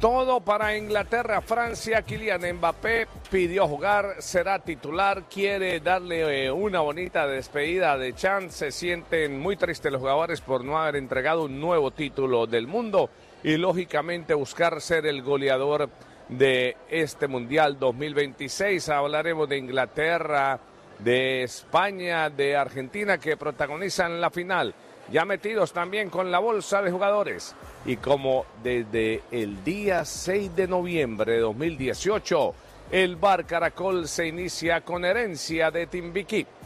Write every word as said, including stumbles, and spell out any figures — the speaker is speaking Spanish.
Todo para Inglaterra, Francia. Kylian Mbappé pidió jugar, será titular, quiere darle eh, una bonita despedida de Chan. Se sienten muy tristes los jugadores por no haber entregado un nuevo título del mundo y lógicamente buscar ser el goleador de este Mundial dos mil veintiséis. Hablaremos de Inglaterra, de España, de Argentina, que protagonizan la final, ya metidos también con la bolsa de jugadores. Y como desde el día seis de noviembre de dos mil dieciocho, el Bar Caracol se inicia con herencia de Timbiquí.